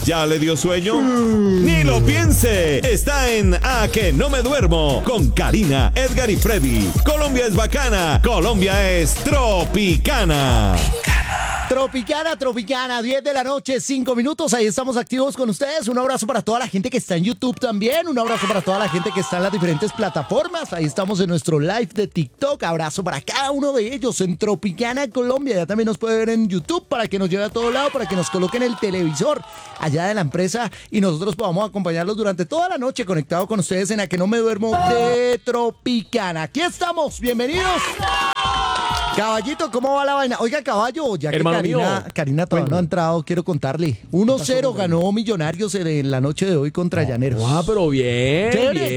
¿Ya le dio sueño? ¡Ni lo piense! Está en A que no me duermo con Karina, Edgar y Freddy. Colombia es bacana, Colombia es tropicana. Tropicana, 10 de la noche, 5 minutos, ahí estamos activos con ustedes. Un abrazo para toda la gente que está en YouTube también, un abrazo para toda la gente que está en las diferentes plataformas, ahí estamos en nuestro live de TikTok, abrazo para cada uno de ellos en Tropicana Colombia, ya también nos puede ver en YouTube para que nos lleve a todo lado, para que nos coloquen el televisor allá de la empresa y nosotros podamos acompañarlos durante toda la noche conectado con ustedes en A que no me duermo de Tropicana. Aquí estamos, bienvenidos. Caballito, ¿cómo va la vaina? Oiga, caballo, ya que Karina todavía no ha entrado, quiero contarle. 1-0 ganó Millonarios en la noche de hoy contra Llaneros. Ah, pero bien.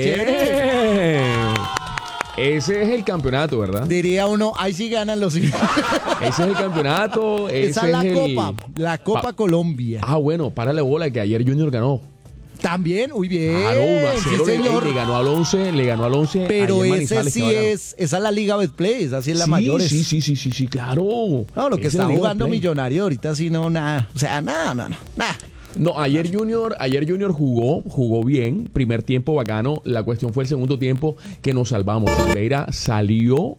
Chévere. Ese es el campeonato, ¿verdad? Diría uno, ahí sí ganan los... Ese es el campeonato. Esa es la Copa Colombia. Ah, bueno, párale bola que ayer Junior ganó. También, muy bien. Claro, 1-0, sí, señor. le ganó al 11. Pero ese sí esa es la Liga Betplay, esa sí es la mayores. Sí, claro. No, lo que Esa está es la Liga jugando Betplay. Millonario ahorita sí no, nada. O sea, nada. No, ayer Junior jugó bien, primer tiempo bacano, la cuestión fue el segundo tiempo que nos salvamos. Oliveira salió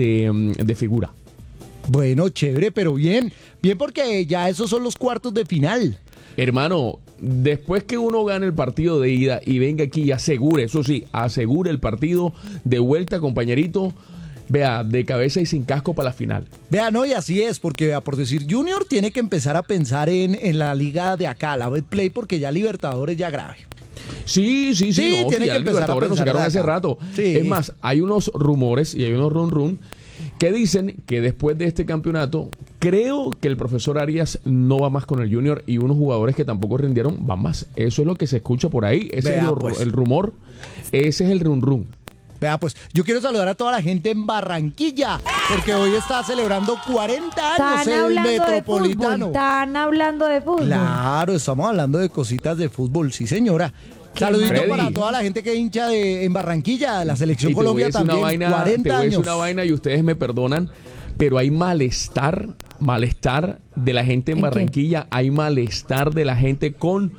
de figura. Bueno, chévere, pero bien porque ya esos son los cuartos de final. Hermano, después que uno gane el partido de ida y venga aquí y asegure, eso sí, asegure el partido de vuelta, compañerito, vea, de cabeza y sin casco para la final. Vea, no, y así es, porque vea, por decir, Junior tiene que empezar a pensar en la liga de acá, la Betplay, porque ya Libertadores ya grave. Sí, no, tiene ya que el empezar a Libertadores nos pensar sacaron de hace acá. rato. Sí. Es más, hay unos rumores y hay unos run que dicen que después de este campeonato, creo que el profesor Arias no va más con el Junior y unos jugadores que tampoco rindieron van más. Eso es lo que se escucha por ahí, ese Vea, es pues. el rumor, ese es el run. Vea, pues, yo quiero saludar a toda la gente en Barranquilla, porque hoy está celebrando 40 años el Metropolitano. Están hablando de fútbol. Claro, estamos hablando de cositas de fútbol, sí señora. Saludito Freddy. para toda la gente que hincha en Barranquilla, la selección Y te voy a Colombia decir una también, vaina, 40 te voy a decir años. una vaina y ustedes me perdonan, pero hay malestar de la gente en ¿En qué? Barranquilla, hay malestar de la gente con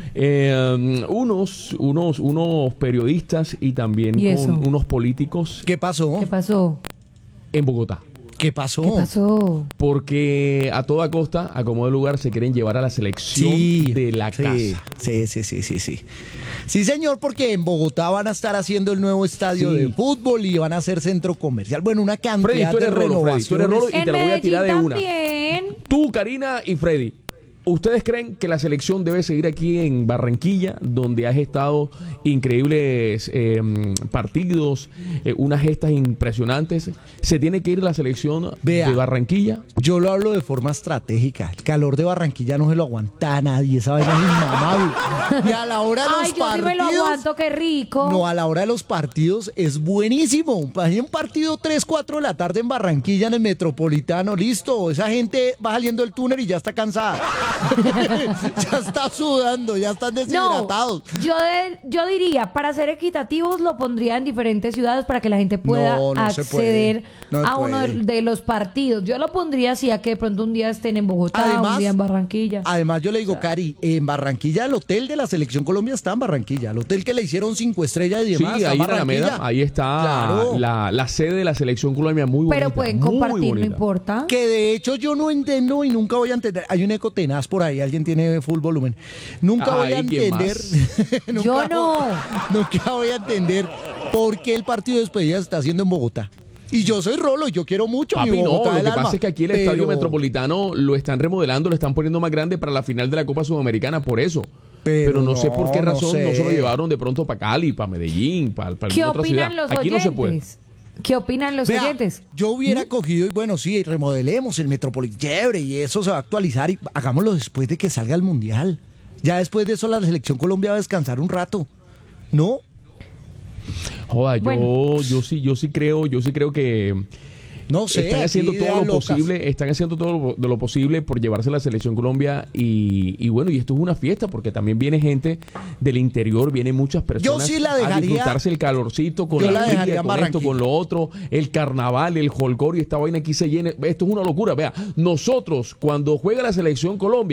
unos periodistas y también ¿Y con eso? unos políticos ¿Qué pasó? ¿Qué pasó? en Bogotá. ¿Qué pasó? ¿Qué pasó? Porque a toda costa, a como de lugar, se quieren llevar a la selección de la casa. Sí. Sí, señor, porque en Bogotá van a estar haciendo el nuevo estadio Sí. de fútbol y van a hacer centro comercial. Bueno, una Freddy, cantidad tú de eres rolo, Freddy, tú eres rolo y En te lo voy a tirar de Medellín una. también. Tú, Karina y Freddy, ¿ustedes creen que la selección debe seguir aquí en Barranquilla, donde has estado increíbles partidos, unas gestas impresionantes? ¿Se tiene que ir la selección Vea. de Barranquilla? Yo lo hablo de forma estratégica. El calor de Barranquilla no se lo aguanta a nadie. Esa vaina es inmamable. Y a la hora de los Ay, yo sí me lo partidos... aguanto, qué rico. No, a la hora de los partidos es buenísimo. Hay un partido 3, 4 de la tarde en Barranquilla, en el Metropolitano, listo. Esa gente va saliendo del túnel y ya está cansada. Ya está sudando, ya están deshidratados. Yo diría, para ser equitativos, lo pondría en diferentes ciudades para que la gente pueda No se acceder puede. No se a uno puede. de los partidos. Yo lo pondría así, a que de pronto un día estén en Bogotá, un día en Barranquilla. Además, yo le digo, Cari, en Barranquilla, el hotel de la Selección Colombia está en Barranquilla. El hotel que le hicieron 5 estrellas y Sí, demás. está ahí en en Alameda, Barranquilla. ahí está Claro. la sede de la selección Colombia, muy bonita. Pero pueden muy compartir, no bonita. importa. Que de hecho yo no entiendo y nunca voy a entender. Hay un eco tenaz por ahí, alguien tiene full volumen. Nunca voy a Ay, ¿quién entender. Yo no. Nunca voy a entender por qué el partido de despedida se está haciendo en Bogotá. Y yo soy rolo y yo quiero mucho mi Papi, no, Bogotá lo del que alma. pasa es que aquí el Pero- Estadio Metropolitano lo están remodelando, lo están poniendo más grande para la final de la Copa Sudamericana, por eso. Pero no sé por qué no razón sé. no se lo llevaron de pronto para Cali, para Medellín, para ¿Qué alguna otra ciudad. opinan los Aquí oyentes? no se puede. ¿Qué opinan los Vea, oyentes? yo hubiera cogido y bueno, sí, remodelemos el Metropolitano, chévere, y eso se va a actualizar y hagámoslo después de que salga el Mundial. Ya después de eso la Selección Colombia va a descansar un rato. ¿No? Joda, Bueno. yo sí creo que No sé. están haciendo aquí todo ideas lo locas. posible, están haciendo todo lo posible por llevarse a la selección Colombia y bueno, y esto es una fiesta porque también viene gente del interior, vienen muchas personas sí la a dejaría- disfrutarse el calorcito con yo la la dejaría fría, en con esto, Barranquilla. con lo otro, el carnaval, el jolgorio, esta vaina aquí se llena, esto es una locura, vea, nosotros cuando juega la selección Colombia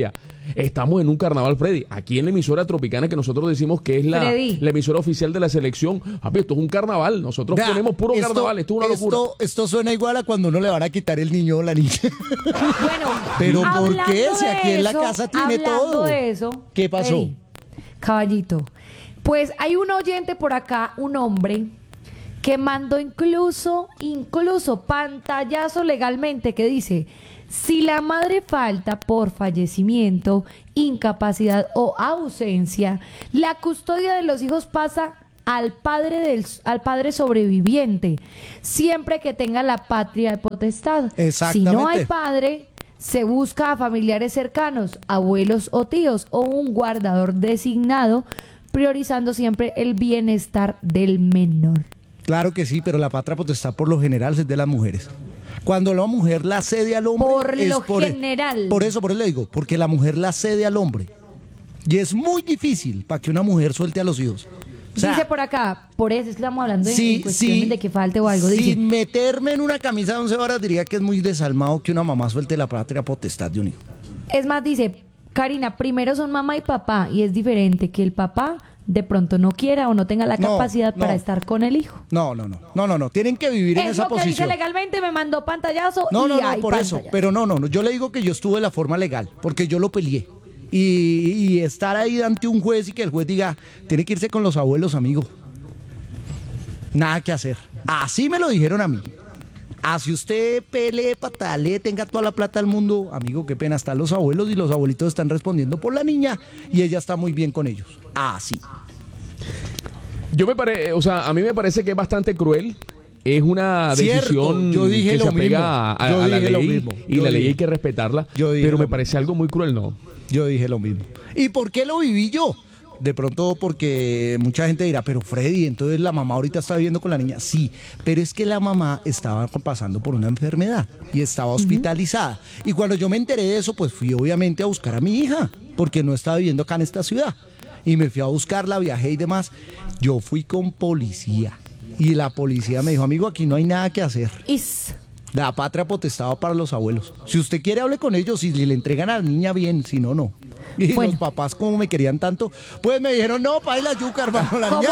estamos en un carnaval, Freddy. Aquí en la emisora Tropicana, que nosotros decimos que es la emisora oficial de la selección. Esto es un carnaval. Nosotros ponemos puro carnaval. Esto es una locura. Esto suena igual a cuando uno le van a quitar el niño o la niña. Bueno, pero ¿por qué? Si aquí en la eso, casa tiene hablando todo. De eso, ¿Qué pasó? Caballito, pues hay un oyente por acá, un hombre, que mandó incluso pantallazo legalmente que dice: si la madre falta por fallecimiento, incapacidad o ausencia, la custodia de los hijos pasa al padre sobreviviente, siempre que tenga la patria potestad. Si no hay padre, se busca a familiares cercanos, abuelos o tíos, o un guardador designado, priorizando siempre el bienestar del menor. Claro que sí, pero la patria potestad por lo general es de las mujeres. Cuando la mujer la cede al hombre... Por eso le digo, porque la mujer la cede al hombre. Y es muy difícil para que una mujer suelte a los hijos. O sea, dice por acá, por eso es que estamos hablando en cuestiones de que falte o algo. Dice, sin meterme en una camisa de 11 varas, diría que es muy desalmado que una mamá suelte la patria potestad de un hijo. Es más, dice, Karina, primero son mamá y papá, y es diferente que el papá de pronto no quiera o no tenga la capacidad para estar con el hijo. No. Tienen que vivir en esa posición. Dice legalmente, me mandó pantallazo. No, por eso. Pero no. Yo le digo que yo estuve de la forma legal, porque yo lo peleé. Y estar ahí ante un juez y que el juez diga, tiene que irse con los abuelos, amigo. Nada que hacer. Así me lo dijeron a mí. Así usted pelee, patale, tenga toda la plata del mundo, amigo, qué pena, están los abuelos y los abuelitos están respondiendo por la niña y ella está muy bien con ellos. Así. A mí me parece que es bastante cruel. Es una decisión que se apega a la ley y la ley hay que respetarla, pero me parece algo muy cruel, ¿no? Yo dije lo mismo. ¿Y por qué lo viví yo? De pronto porque mucha gente dirá, pero Freddy, entonces la mamá ahorita está viviendo con la niña. Sí, pero es que la mamá estaba pasando por una enfermedad y estaba hospitalizada. Y cuando yo me enteré de eso, pues fui obviamente a buscar a mi hija, porque no estaba viviendo acá en esta ciudad. Y me fui a buscarla, viajé y demás. Yo fui con policía y la policía me dijo, amigo, aquí no hay nada que hacer. La patria potestad para los abuelos. Si usted quiere, hable con ellos y le entregan a la niña bien, si no, no. Y los papás, como me querían tanto, pues me dijeron, no, paila yuca, hermano.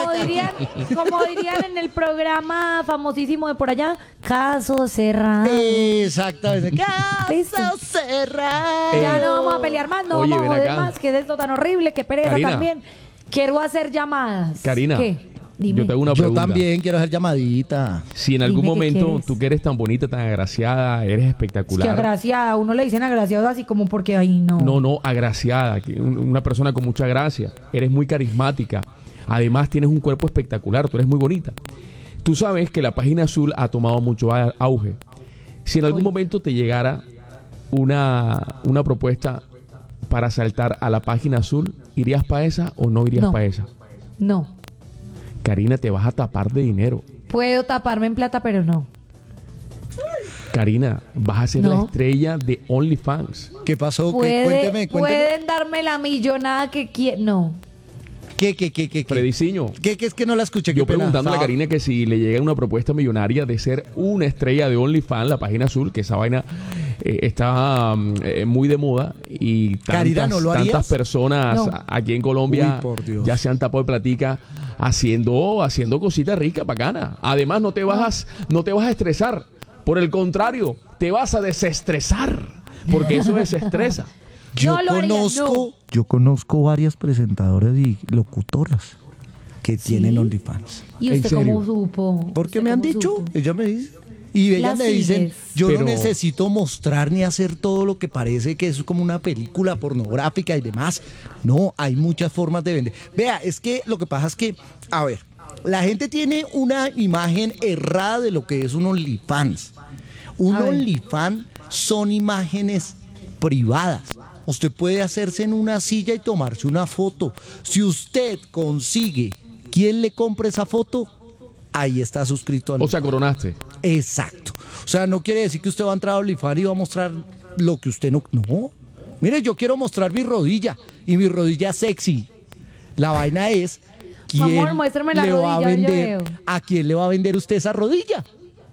Como dirían en el programa famosísimo de por allá, caso cerrado. Exactamente. Caso cerrado. Ya no vamos a pelear más, no vamos a joder más, que es esto tan horrible, que pereza también. Quiero hacer llamadas. Karina. ¿Qué? Dime. Yo te hago una pregunta. Yo también quiero hacer llamadita. Si en algún momento tú que eres tan bonita, tan agraciada, eres espectacular. Es que agraciada, a uno le dicen agraciado así como porque ahí no. No, agraciada, una persona con mucha gracia. Eres muy carismática. Además tienes un cuerpo espectacular, tú eres muy bonita. Tú sabes que la página azul ha tomado mucho auge. Si en algún momento te llegara una propuesta para saltar a la página azul, ¿irías para esa o no irías para esa? No. Karina, te vas a tapar de dinero. Puedo taparme en plata, pero no. Karina, vas a ser la estrella de OnlyFans. ¿Qué pasó? Cuénteme. Pueden darme la millonada que quieran. No. ¿Qué? Frediciño. ¿Qué es que no la escuché? Yo preguntándole a Karina que si le llega una propuesta millonaria de ser una estrella de OnlyFans, la página azul, que esa vaina está muy de moda y tantas personas aquí en Colombia ya se han tapado de platica haciendo cositas ricas, bacanas. Además, no te vas a estresar. Por el contrario, te vas a desestresar, porque eso desestresa. Yo conozco varias presentadoras y locutoras que tienen OnlyFans. ¿Y usted cómo supo? Porque me han dicho, ella me dice. Y ellas me dicen, no necesito mostrar ni hacer todo lo que parece que es como una película pornográfica y demás. No, hay muchas formas de vender. Vea, es que lo que pasa es que, a ver, la gente tiene una imagen errada de lo que es un OnlyFans. Un OnlyFans son imágenes privadas. Usted puede hacerse en una silla y tomarse una foto. Si usted consigue quien le compre esa foto, ahí está suscrito al... O sea, coronaste. Exacto. O sea, no quiere decir que usted va a entrar a OnlyFans y va a mostrar lo que usted no... No. Mire, yo quiero mostrar mi rodilla y mi rodilla sexy. La vaina es... Amor, muéstrame la rodilla, ¿a quién le va a vender usted esa rodilla?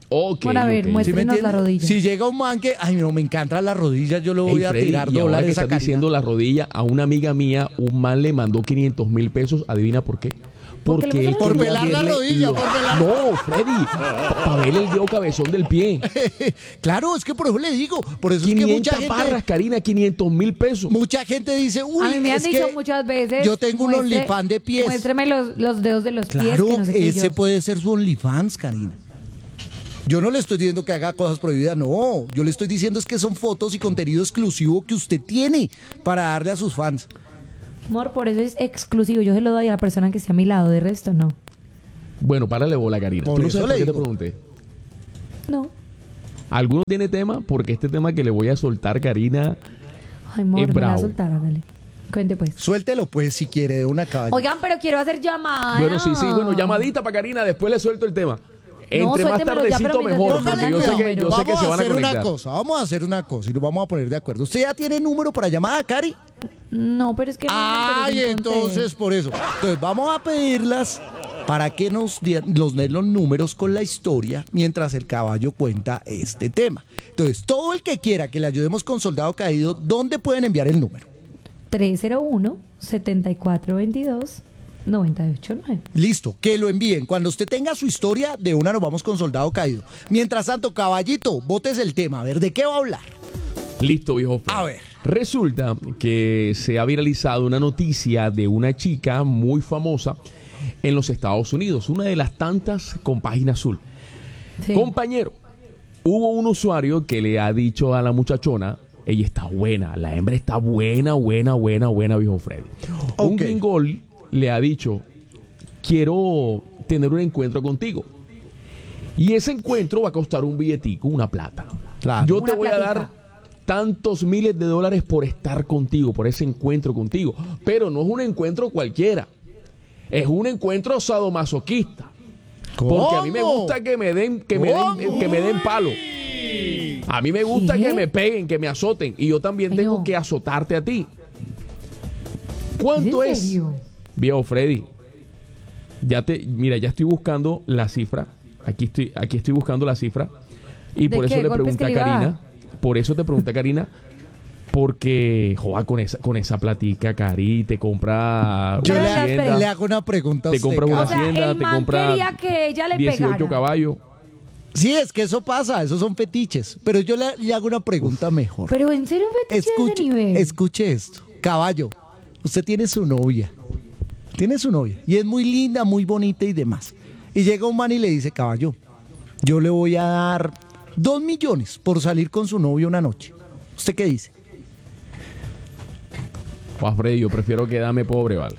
Ok, Bueno, a ver, ok. ¿Sí me muéstrenos la entiende? rodilla. Si llega un man que, ay, no, me encantan las rodillas, yo le voy Ey, a Freddy, tirar y ahora que dólares a estás Karina. diciendo la rodilla, a una amiga mía, un man le mandó 500,000 pesos. ¿Adivina por qué? Porque le él puso Por quería pelar la verle rodilla, lo- por pelar. No, Freddy, para verle el dedo cabezón del pie. Claro, es que por eso le digo, por eso es que 500 barras, Karina, 500,000 pesos. mucha gente dice, uy, A mí me han es dicho que muchas veces. yo tengo un muestre- OnlyFans de pies. Muéstreme los dedos de los pies. Claro, que no sé qué ese yo. puede ser su OnlyFans, Karina. Yo no le estoy diciendo que haga cosas prohibidas, no. Yo le estoy diciendo es que son fotos y contenido exclusivo que usted tiene para darle a sus fans. Amor, por eso es exclusivo. Yo se lo doy a la persona que esté a mi lado. De resto, no. Bueno, párale bola, Karina. Por ¿Tú no eso sabes por le qué te digo. pregunté? No. ¿Alguno tiene tema? Porque este tema que le voy a soltar, Karina, Ay, amor, Es me la bravo. soltar, dale. Cuente pues. Suéltelo pues si quiere de una caballa. Oigan, pero quiero hacer llamada. Bueno, sí, bueno, llamadita para Karina, después le suelto el tema. Entre más suéltemelo ya, tardecito pero mejor, mientras porque yo yo sé pongo que, el yo sé que vamos se a van a hacer una conectar. cosa, vamos a hacer una cosa y nos vamos a poner de acuerdo. ¿Usted ya tiene número para llamada, Cari? No, pero es que. Ay, no encontré. entonces por eso. Entonces vamos a pedirlas para que nos den los números con la historia mientras el caballo cuenta este tema. Entonces, todo el que quiera que le ayudemos con Soldado Caído, ¿dónde pueden enviar el número? 301-7422-989. Listo, que lo envíen. Cuando usted tenga su historia, de una nos vamos con Soldado Caído. Mientras tanto, caballito, botes el tema. A ver, ¿de qué va a hablar? Listo, viejo. A ver. Resulta que se ha viralizado una noticia de una chica muy famosa en los Estados Unidos, una de las tantas con página azul. Sí. Compañero, hubo un usuario que le ha dicho a la muchachona, ella está buena, la hembra está buena, viejo Freddy. Un Ok. gringol le ha dicho, quiero tener un encuentro contigo. Y ese encuentro va a costar un billetico, una plata. Claro. Yo te Una voy a platica. dar tantos miles de dólares por estar contigo, por ese encuentro contigo. Pero no es un encuentro cualquiera. Es un encuentro sadomasoquista. Porque a mí me ¿Cómo? gusta que me den palo. A mí me gusta ¿Qué? que me peguen, que me azoten. Y yo también Ay, tengo no. que azotarte a ti. ¿Cuánto ¿En es? serio? Viejo Freddy. Mira, ya estoy buscando la cifra. Aquí estoy buscando la cifra. Y ¿De por eso qué? le ¿Golpes pregunté a que le iba a Karina. dar? Por eso te pregunté a Karina. Porque, joder, con esa platica, Cari, te compra Yo una Pero hacienda, le hago una pregunta a te usted, compra una O sea, caballito. hacienda, el te man compra quería que ella le 18 pegara. caballos. Sí, es que eso pasa, esos son fetiches. Pero yo le hago una pregunta mejor. Pero en serio, un fetiche de ese nivel. Escuche esto. Caballo, usted tiene su novia. Tiene su novia. Y es muy linda, muy bonita y demás. Y llega un man y le dice, caballo, yo le voy a dar 2 millones por salir con su novia una noche. ¿Usted qué dice? Juan Freddy, yo prefiero quedarme pobre, ¿vale?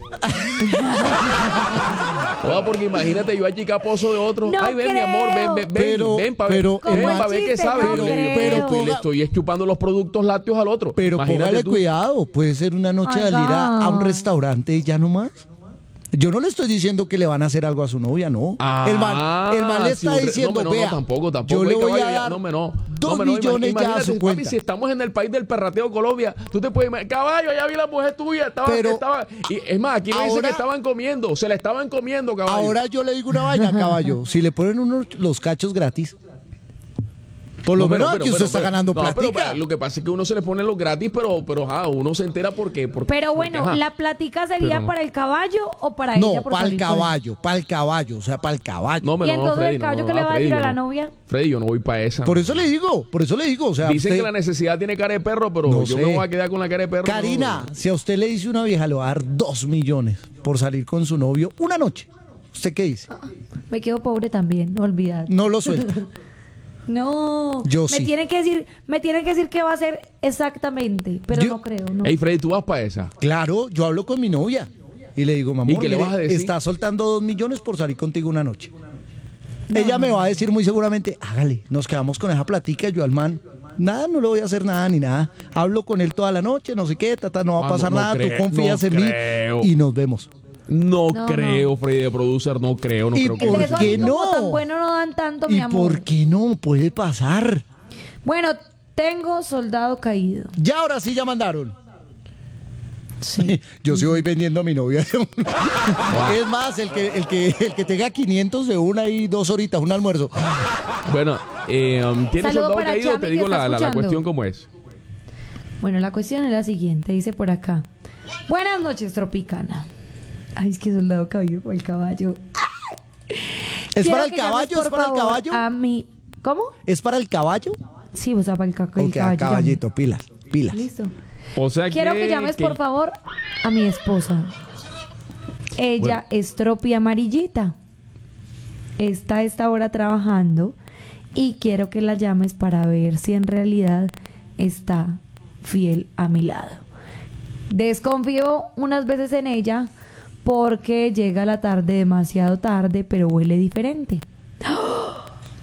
Joder, porque imagínate yo allí caposo de otro. No Ay, ven, mi amor, ven Pero- para pero, ver, hermano, pa' ver qué chiste, sabe. no Yo le digo, creo. pero le estoy chupando los productos lácteos al otro. Pero Imagínate póngale tú. cuidado, puede ser una noche Ay, de ir a un no. restaurante y ya no más. Yo no le estoy diciendo que le van a hacer algo a su novia, no. Ah, el man le sí, está hombre. diciendo, no, vea, tampoco. yo le Ey, voy caballo, a ya, dar no, 2 millones ya a imagínate, su papi, cuenta. si estamos en el país del perrateo Colombia, tú te puedes caballo, ya vi la mujer tuya, Pero- y es más, aquí me dice ahora- que estaban comiendo, se la estaban comiendo, caballo. Ahora yo le digo una vaina, caballo. Si le ponen los cachos gratis, por lo menos aquí usted está ganando no, plática. pero lo que pasa es que uno se le pone los gratis, pero uno se entera porque Pero bueno, ajá. ¿la plática sería Pero no. para el caballo o para No, ella? por para el salir con él? caballo, o sea, para el caballo. No, Y entonces Freddy, el caballo no, que le va a Freddy, decir a yo la no. novia. Freddy, yo no voy para esa. Por eso le digo, o sea, Dicen usted- que la necesidad tiene cara de perro, pero No yo sé. me voy a quedar con la cara de perro. Karina, si a usted le dice una vieja, le va a dar 2 millones por salir con su novio una noche. ¿Usted qué dice? Me quedo pobre también, no olvidar. No lo suelta. No. Yo me sí. tienen que decir qué va a hacer exactamente, pero Yo- no creo, no. Ey, Freddy, tú vas para esa. Claro, yo hablo con mi novia y le digo, mamá, ¿Y qué le vas a decir? está soltando 2 millones por salir contigo una noche. Ella me va a decir muy seguramente, hágale, nos quedamos con esa platica, yo al man, nada, no le voy a hacer nada ni nada. Hablo con él toda la noche, no sé qué, no va a Ah, pasar no nada, creo, tú confías no en creo. mí y nos vemos. No, No, creo, Freddy, de producer, no creo, no ¿Y creo que por De esos qué así como no? tan bueno no dan tanto, mi ¿Y amor. por qué no? Puede pasar. Bueno, tengo soldado caído. Ya ahora sí ya mandaron. Sí. Yo sí voy vendiendo a mi novia de una. Es más, el que tenga 500 de una y 2 horitas, un almuerzo. Bueno, ¿tienes Saludo soldado para caído? Chami, Te que digo está la escuchando. cuestión como es. Bueno, la cuestión es la siguiente, dice por acá. Buenas noches, Tropicana. Ay, es que soldado caballo con el caballo. ¿Es Quiero para el que llames, caballo? ¿Es por para el favor, caballo? A mí. ¿Cómo? ¿Es para el caballo? Sí, o sea, para el Ok, caballo. caballito, pilas, pilas. Listo. O sea Quiero que llames, por favor, a mi esposa. Ella es Tropi Amarillita. Está a esta hora trabajando y quiero que la llames para ver si en realidad está fiel a mi lado. Desconfío unas veces en ella porque llega a la tarde demasiado tarde, pero huele diferente. ¡Oh!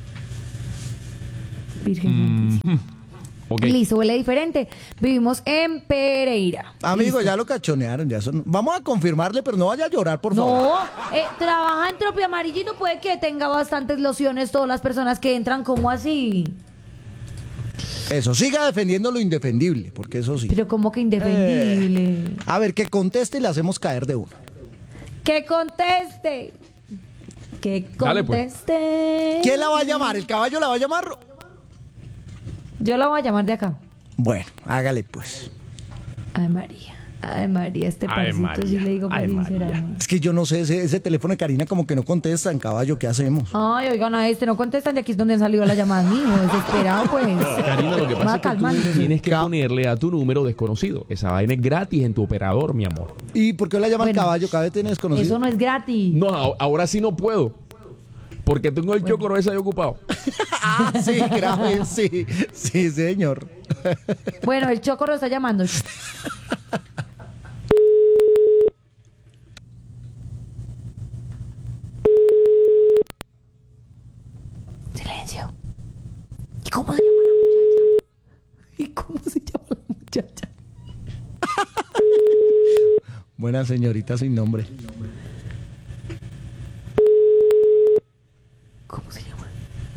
Virgen Santísima. Ok. Listo, huele diferente. Vivimos en Pereira. Amigo, ya lo cachonearon, ya son. Vamos a confirmarle, pero no vaya a llorar, por favor. No, trabaja en Tropi Amarillito, puede que tenga bastantes lociones todas las personas que entran, como así? Eso, siga defendiendo lo indefendible, porque eso sí. Pero como que indefendible. A ver, que conteste y le hacemos caer de una. Que conteste. Que Dale, pues. conteste. ¿Quién la va a llamar? ¿El caballo la va a llamar? Yo la voy a llamar de acá. Bueno, hágale pues. Ay, María. Ay, María, este Ay, parcito María. sí le digo Ay, muy María. sinceramente. Es que yo no sé, ese teléfono de Karina como que no contesta en caballo, ¿qué hacemos? Ay, oigan a este, no contestan de aquí es donde han salido las llamadas, mijo. Desesperado, pues. Karina, lo que Va pasa es que calmando. tú tienes que ponerle a tu número desconocido. Esa vaina es gratis en tu operador, mi amor. ¿Y por qué la llaman Bueno, caballo? Cada vez tiene desconocido. Eso no es gratis. No, ahora sí no puedo. Porque tengo el chocoro ese ahí ocupado. Ah, sí, grave, sí. Sí, señor. Bueno, el Choco lo está llamando. Silencio. ¿Y cómo se llama la muchacha? ¿Y cómo se llama la muchacha? Buena señorita sin nombre. ¿Cómo se llama?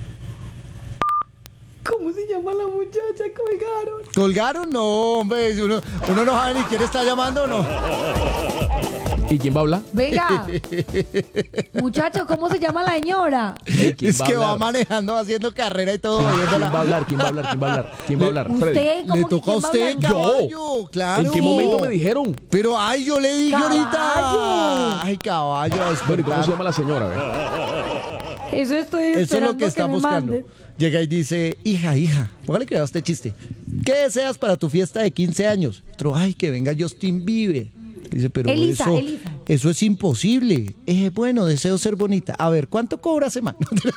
¿Cómo se llama la muchacha? Colgaron. ¿Colgaron? No, hombre. Si uno no sabe ni quién está llamando, no. ¿Y quién va a hablar? Venga. Muchacho, ¿cómo se llama la señora? ¿Quién Es que a va hablar? manejando, haciendo carrera y todo. ¿Quién oyéndola. va a hablar? ¿Quién va a hablar? ¿Quién va a hablar? ¿Quién va a hablar? Freddy. Usted, ¿cómo Le que tocó a quién va a usted, hablar? caballo. Claro. ¿En qué momento me dijeron? Pero, ay, yo le dije ahorita. Caballo. Ay, caballo. a Bueno, ¿y cómo despertar. se llama la señora? A ver. Eso estoy Eso es esperando lo que está me buscando. mande. Llega y dice, hija, póngale cuidado a este chiste. ¿Qué deseas para tu fiesta de 15 años? Otro, ay, que venga Justin Bieber. Dice, pero Elisa, eso, Elisa. eso es imposible. Bueno, deseo ser bonita. A ver, ¿cuánto cobra semana?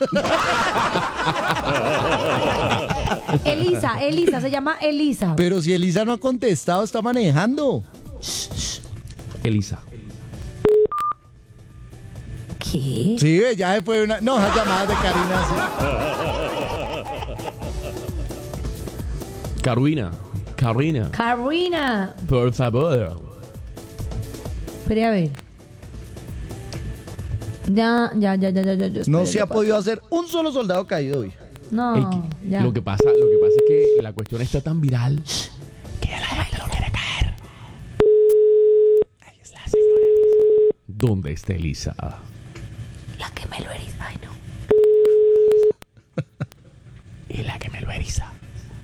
Elisa, se llama Elisa. Pero si Elisa no ha contestado, está manejando. Elisa. ¿Qué? Sí, ya después de una... No, esas llamadas de Karina. Carolina, Karina. por favor. Espere a ver. Ya. No espere, se ha papá. podido hacer un solo soldado caído hoy. No, Ey, ya. lo que pasa es que la cuestión está tan viral que ya la gente no quiere caer. Ahí está la señora Elisa. ¿Dónde está Elisa? La que me lo eriza. Ay, no. Y la que me lo eriza.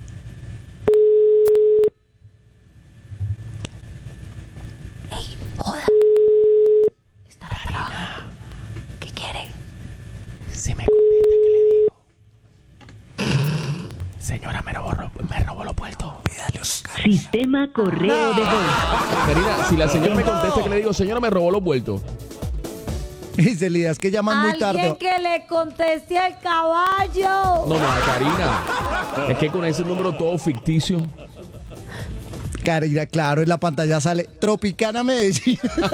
Joda. Estará trabajando. ¿Qué quiere? Si me contesta, ¿qué le digo? Señora, me robó los puertos. Sistema correo de voz. Karina, si la señora me contesta, ¿qué le digo? Señora, me robó los vueltos. Dice Lidia, es que llaman muy Alguien tarde. que le conteste al caballo. No, Karina. Es que con ese número todo ficticio. Karina, claro, en la pantalla sale Tropicana Medellín.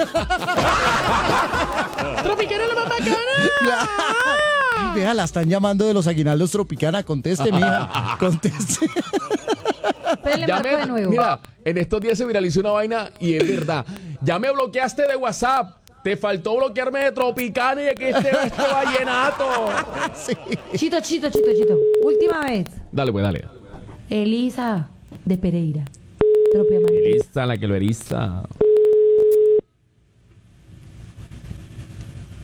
¡Tropicana la más bacana! Vea, la están llamando de los aguinaldos Tropicana. Conteste, mija. Conteste. Pero le marco de nuevo. Mira, en estos días se viralizó una vaina y es verdad. Ya me bloqueaste de WhatsApp. Te faltó bloquearme de Tropicana y de que este vallenato. Sí. Chito. Última vez. Dale, pues, dale. Elisa de Pereira. Tropi Amarillita. Elisa, la que lo eriza.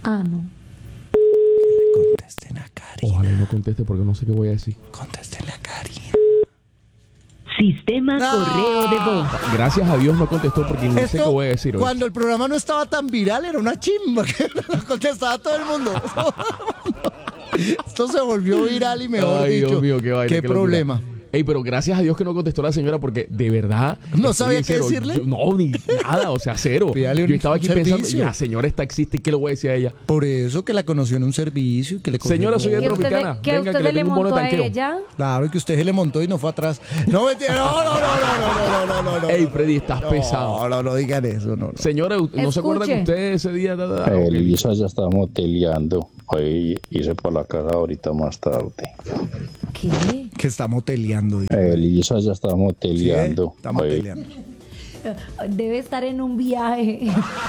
Ah, no. Contesten a Karina. Ojalá no conteste porque no sé qué voy a decir. Contestenle a Karina. Sistema correo de voz. Gracias a Dios no contestó porque no sé qué voy a decir hoy. Cuando el programa no estaba tan viral, era una chimba que lo contestaba todo el mundo. Esto se volvió viral y mejor Ay, dicho. Dios mío, qué vaina, qué qué locura. problema. Ey, pero gracias a Dios que no contestó la señora porque de verdad. ¿No estoy sabía en qué cero. decirle? No, ni nada, o sea, cero. Pídale un Yo estaba aquí pensando, servicio. la señora es taxista y ¿qué le voy a decir a ella? Por eso que la conoció en un servicio, que le cogió Señora, soy de ¿Que usted, Tropicana. que Venga, usted que le le tengo un bono montó de a tanqueo. ella? Claro, que usted se le montó y no fue atrás. No, mentira, no. Ey, Freddy, estás pesado. No digan eso, no. Señora, ¿no se acuerda que Escuche. usted ese día... Elisa ya está moteleando. Hoy irse para la casa ahorita más tarde. ¿Qué? Que está moteleando. dice. Elisa ya está Sí, moteleando. está Hoy- moteleando. Debe estar en un viaje.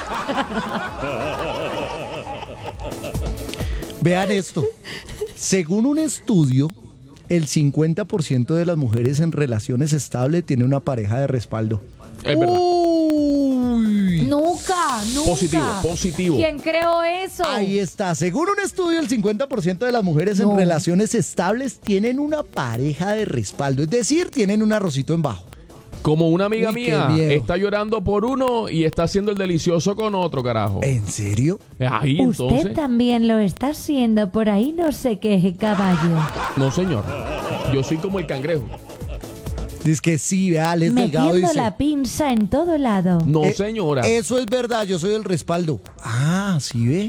Vean esto. Según un estudio, el 50% de las mujeres en relaciones estables tiene una pareja de respaldo. Es verdad. Uy. Nunca. Positivo. ¿Quién creó eso? Ahí está. Según un estudio, el 50% de las mujeres en No. relaciones estables tienen una pareja de respaldo. Es decir, tienen un arrocito en bajo. Como una amiga Uy, qué mía miedo. está llorando por uno y está haciendo el delicioso con otro, carajo. ¿En serio? Ahí entonces. Usted también lo está haciendo, por ahí no se queje, caballo. No, señor. Yo soy como el cangrejo. Dice que sí, vea, Les Delgado Metiendo dice. la pinza en todo lado. No, señora. Eso es verdad, yo soy el respaldo. Ah, ¿sí ve?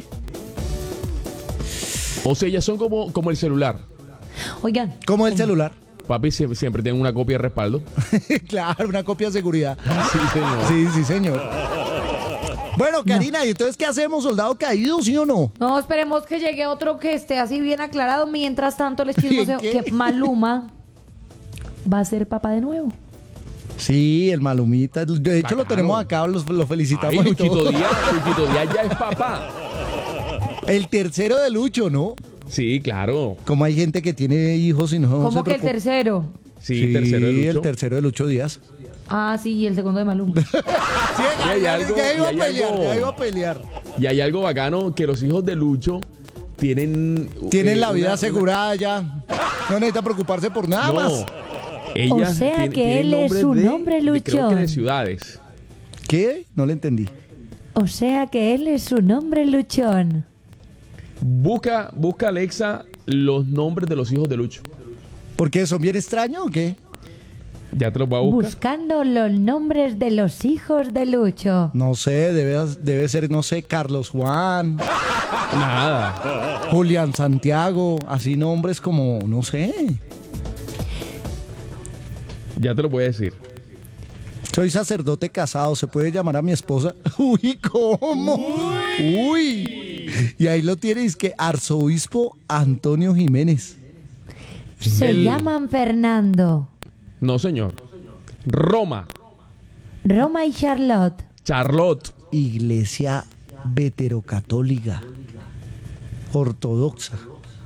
O sea, ellas son como el celular. Oigan, Como el celular. Papi siempre tiene una copia de respaldo. Claro, una copia de seguridad. Sí, señor. Sí, señor. Bueno, Karina, ¿y entonces qué hacemos, soldado caído, sí o no? no, esperemos que llegue otro que esté así bien aclarado. Mientras tanto, les chismoseo ¿Qué? que Maluma va a ser papá de nuevo. Sí, el Malumita. De hecho, lo Bacano. tenemos acá, lo felicitamos. Ay, y todo. Luchito Díaz ya es papá. El tercero de Lucho, ¿no? Sí, claro. Como hay gente que tiene hijos y no se ¿Cómo que el preocupa. tercero? Sí, tercero de Lucho. el tercero de Lucho Díaz. Ah, sí, y el segundo de Maluma. Sí, hay algo- ya iba a y hay pelear, algo- ya iba a pelear. Y hay algo bacano que los hijos de Lucho tienen... Tienen la vida una- asegurada ya. No necesita preocuparse por nada No. más. Ellas O sea tienen- que tienen él es nombres un de- hombre creo que de luchón. ciudades. ¿Qué? No le entendí. O sea que él es un hombre luchón. Busca Alexa los nombres de los hijos de Lucho. ¿Por qué? ¿Son bien extraños o qué? Ya te los voy a buscar. Buscando los nombres de los hijos de Lucho. No sé, debe ser, no sé, Carlos Juan, Nada. Julián Santiago, así nombres como, no sé. Ya te lo voy a decir. Soy sacerdote casado, ¿se puede llamar a mi esposa? Uy, ¿cómo? Uy. Y ahí lo tienes, que arzobispo Antonio Jiménez. Se llaman Fernando, No, señor. Roma. Roma y Charlotte. Charlotte. Iglesia veterocatólica, ortodoxa.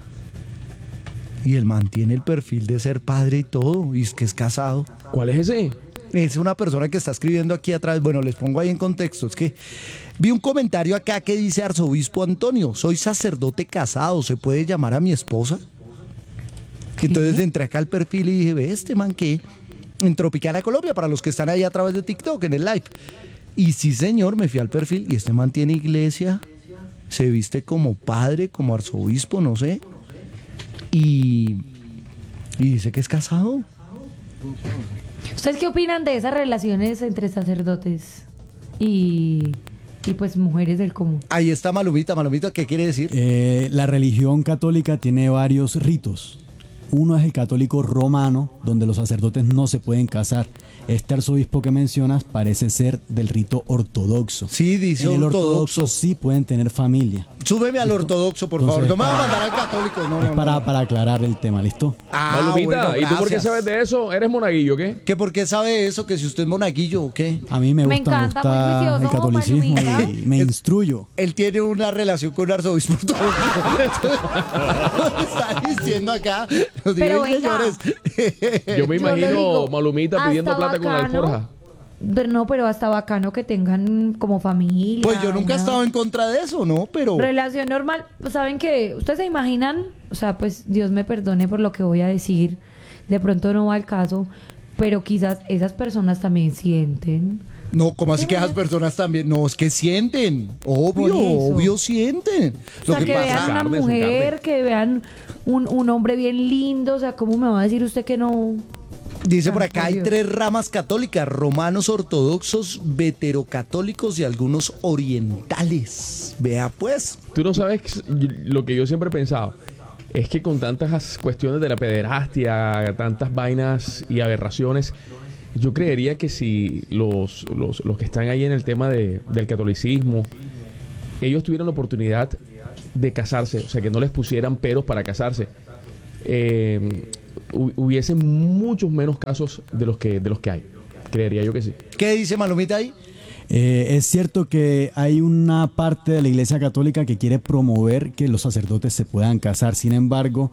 Y él mantiene el perfil de ser padre y todo, y es que es casado. ¿Cuál es ese? Es una persona que está escribiendo aquí atrás. Bueno, les pongo ahí en contexto. Es que vi un comentario acá que dice: arzobispo Antonio, soy sacerdote casado, ¿se puede llamar a mi esposa? Entonces entré acá al perfil y dije: ve este man que en Tropicana Colombia, para los que están ahí a través de TikTok, en el live. Y sí, señor, me fui al perfil y este man tiene iglesia, se viste como padre, como arzobispo, no sé. Y dice que es casado. ¿Ustedes qué opinan de esas relaciones entre sacerdotes y pues mujeres del común? Ahí está Malumita. Malumita, ¿qué quiere decir? La religión católica tiene varios ritos. Uno es el católico romano, donde los sacerdotes no se pueden casar. Este arzobispo que mencionas parece ser del rito ortodoxo. Sí, dice En el ortodoxo. ortodoxo sí pueden tener familia. Súbeme al ortodoxo, por favor. Entonces, No me va a para- mandar al católico. No, Es no, para, no. para aclarar el tema, ¿listo? Ah, Malumita, bueno, ¿y tú por qué gracias. sabes de eso? ¿Eres monaguillo, qué? ¿Que por qué sabe eso? ¿Que si usted es monaguillo o qué? A mí me Me gusta, encanta, muy el juicioso, catolicismo Malumita. y me instruyo. Él tiene una relación con un arzobispo ortodoxo. Está diciendo acá. Los Pero digan, venga. señores. Yo me Yo le imagino digo, Malumita pidiendo hasta plata con la bacano. alforja. Pero no, pero hasta bacano que tengan como familia. Pues yo nunca he una estado en contra de eso, ¿no? Pero relación normal. Pues, ¿saben qué? ¿Ustedes se imaginan? O sea, pues Dios me perdone por lo que voy a decir. De pronto no va al caso, pero quizás esas personas también sienten. no, como así que esas personas también, no, es que sienten, Por eso. obvio sienten. O sea, que vean una Carne, mujer, que vean un hombre bien lindo. O sea, ¿cómo me va a decir usted que no? Dice por Ay, acá, por hay Dios. 3 ramas católicas: romanos, ortodoxos, veterocatólicos y algunos orientales. Vea pues. Tú no sabes lo que yo siempre he pensado. Es que con tantas cuestiones de la pederastia, tantas vainas y aberraciones, yo creería que si los que están ahí en el tema del catolicismo, ellos tuvieran la oportunidad de casarse, o sea, que no les pusieran peros para casarse, hubiesen muchos menos casos de los que hay. Creería yo que sí. ¿Qué dice Malumita ahí? Es cierto que hay una parte de la Iglesia Católica que quiere promover que los sacerdotes se puedan casar. Sin embargo,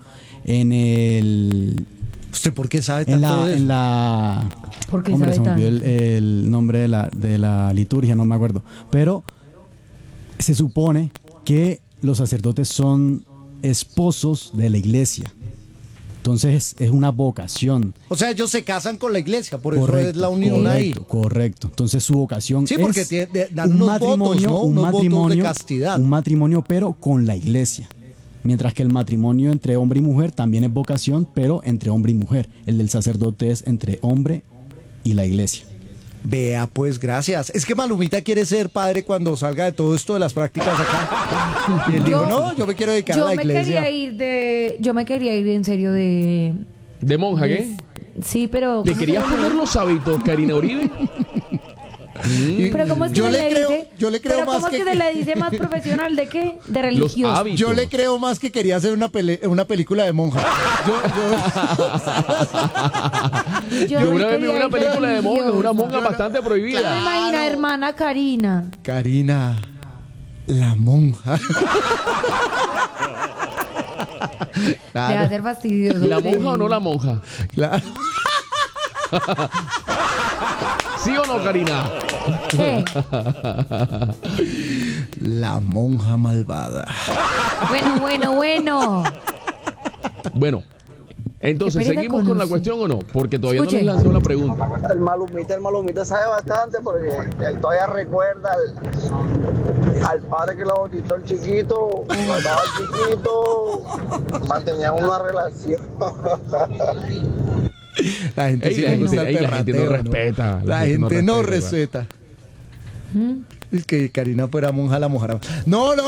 ¿Usted por qué sabe en tanto de eso? la ¿Por qué hombre, sabe se me olvidó tanto? el nombre de la liturgia, no me acuerdo. Pero se supone que los sacerdotes son esposos de la Iglesia. Entonces es una vocación. O sea, ellos se casan con la iglesia, por eso es la unión ahí. Correcto. Entonces su vocación Sí, porque es dan un unos matrimonio, votos, ¿no? un Unos votos de matrimonio, castidad. un matrimonio, pero con la iglesia. Mientras que el matrimonio entre hombre y mujer también es vocación, pero entre hombre y mujer. El del sacerdote es entre hombre y la iglesia. Vea, pues, gracias. Es que Malumita quiere ser padre cuando salga de todo esto de las prácticas acá. Y él dijo, no, yo me quiero dedicar a Yo la me iglesia. quería ir en serio de... ¿De monja qué? Sí, pero... ¿Te querías poner los hábitos, Karina Uribe? Pero ¿cómo es que Yo se le creo- dice? yo le creo ¿Pero más cómo es que- que se le dice más profesional de qué? De Los religioso. hábitos. Yo le creo más que quería hacer una película de monja. Yo una vez vi una película de monjas, una monja bastante ¿Qué me prohibida. imagina, hermana Karina? Karina, la monja. Deja de ser fastidioso. ¿La monja o no la monja? Claro. ¿Sí o no, Karina? ¿Qué? La monja malvada. Bueno. Bueno, entonces, Qué pereza ¿seguimos con la conoce. cuestión o no? Porque todavía Escuche. no les lanzó la pregunta. El malumita sabe bastante porque él todavía recuerda al padre que lo bautizó el chiquito, cuando estaba chiquito, mantenían una relación. La gente Ey, sí la le gente- gusta el ey, la gente no perrateo, respeta, La gente no respeta. Es que Karina fuera monja, la mojara. No. Uy,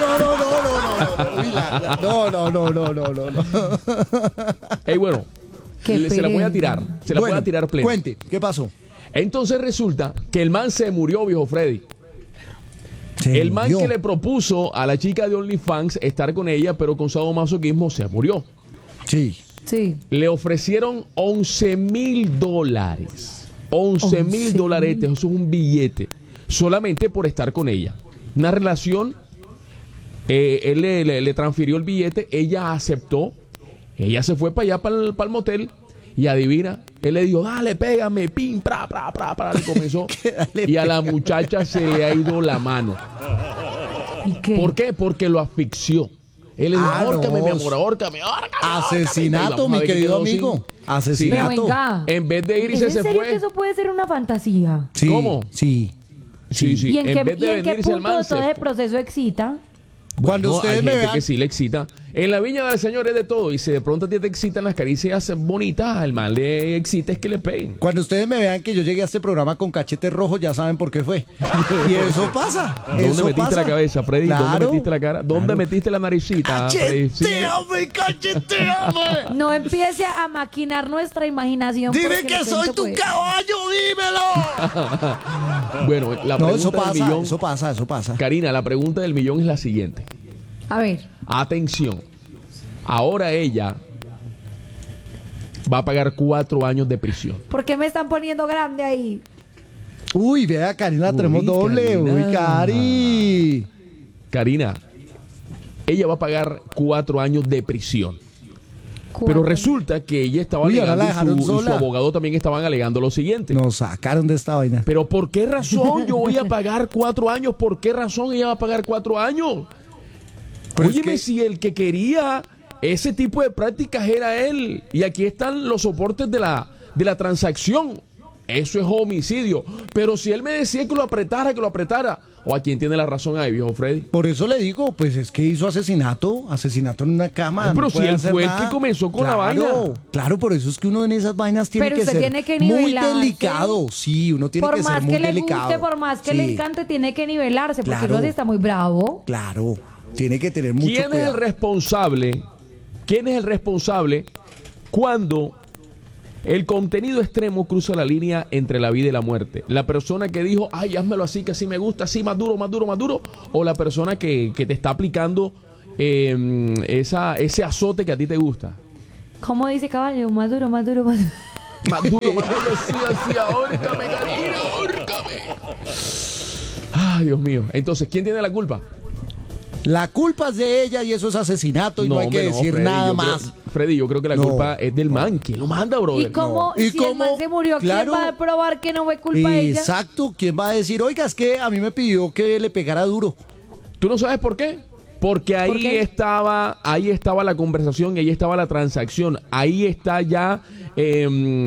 no. Ey, bueno, Qué se la voy a pereza. tirar. Se la voy a tirar plena. Cuente, ¿qué pasó? Entonces resulta que el man se murió, viejo Freddy. El man que le propuso a la chica de OnlyFans estar con ella, pero con sadomasoquismo, se murió. Sí. Sí. Le ofrecieron $11,000. $11,000, eso es un billete. Solamente por estar con ella. Una relación, él le transfirió el billete, ella aceptó. Ella se fue para allá, para el motel. Y adivina, él le dijo, dale, pégame, pim, pra, y comenzó. Dale, Y a la muchacha se le ha ido la mano. ¿Y qué? ¿Por qué? Porque lo asfixió. Él le dijo, Ah, ahórcame, no. mi amor, ahórcame. Asesinato, mi querido amigo. Pero Asesinato. venga. En vez de irse, ¿Es en se serio fue. que eso puede ser una fantasía? Sí, ¿Cómo? Sí. Sí. ¿Y en En vez de qué venirse al punto de man, todo se ese fue. proceso excita? Cuando No, ustedes hay me gente vean, que sí le excita. En la viña del Señor es de todo. Y si de pronto a ti te excitan las caricias bonitas, al mal le excita es que le peguen. cuando ustedes me vean que yo llegué a este programa con cachete rojo, ya saben por qué fue. Y eso pasa. ¿Dónde eso metiste pasa. la cabeza, Freddy? ¿Dónde Claro. metiste la cara? ¿Dónde metiste la naricita, Freddy? Sí. ¡Cacheteame! No empiece a maquinar nuestra imaginación. Dime porque que le soy cuento, tu pues. caballo, dímelo. Bueno, la No, pregunta eso del pasa, millón. eso pasa. Karina, la pregunta del millón es la siguiente. A ver, Atención. Ahora ella va a pagar 4 años de prisión. ¿por qué me están poniendo grande ahí? Uy, vea, Karina, la tenemos Uy, doble. Karina. Uy, Cari. Karina, ella va a pagar 4 años de prisión. Pero resulta que ella estaba Uy, ahora la alegando dejaron y su sola. abogado también estaban alegando lo siguiente. Nos sacaron de esta vaina. Pero ¿por qué razón yo voy a pagar 4 años? ¿Por qué razón ella va a pagar 4 años? Pero es Óyeme, que- si el que quería ese tipo de prácticas era él. Y aquí están los soportes de la transacción. Eso es homicidio. Pero si él me decía que lo apretara, ¿o a quién tiene la razón ahí, viejo Freddy? Por eso le digo, pues es que hizo asesinato en una cama. Ay, pero no si puede él hacer fue el nada. que comenzó con la vaina. Claro, por eso es que uno en esas vainas tiene Pero que usted ser tiene que muy nivelarse. delicado. Sí, uno tiene Por que ser más muy que le delicado. guste, por más que Sí, le encante, tiene que nivelarse, porque Claro. uno sí está muy bravo. Claro, tiene que tener mucho ¿Quién es cuidado. el responsable? ¿Quién es el responsable cuando el contenido extremo cruza la línea entre la vida y la muerte? ¿La persona que dijo, ay, házmelo así, que así me gusta, así más duro, más duro, más duro? ¿O la persona que te está aplicando ese azote que a ti te gusta? ¿Cómo dice caballo? Más duro, más duro, más duro. Más duro, así, ahórcame, cariño, ahórcame. Ay, Dios mío. Entonces, ¿quién tiene la culpa? La culpa es de ella y eso es asesinato y no hay que hombre, decir Freddy, nada yo más. creo- Freddy, yo creo que la No. culpa es del man. ¿Quién lo manda, brother? ¿Y cómo? ¿Y Si el cómo? man se murió, Claro. ¿quién va a probar que no fue culpa de ella? Exacto, ¿quién va a decir, oiga, es que a mí me pidió que le pegara duro? ¿Tú no sabes por qué? Porque ahí ¿Por qué? estaba la conversación y ahí estaba la transacción. Ahí está ya